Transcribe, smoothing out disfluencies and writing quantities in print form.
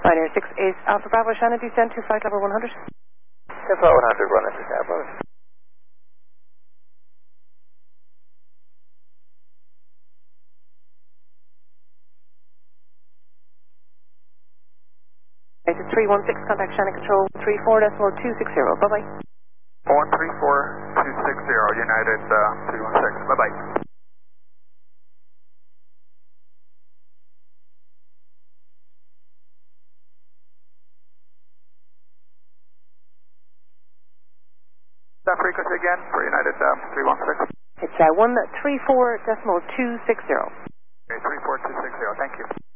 Pioneer 6 is Alpha Bravo, Shannon, descend to flight level 100. 10 flight 100, run into Scarborough. It's 316, contact Shannon Control 34.260, bye-bye. 134260, United 316, bye-bye. That frequency again for United 316. It's 134.260. Okay, 34260, thank you.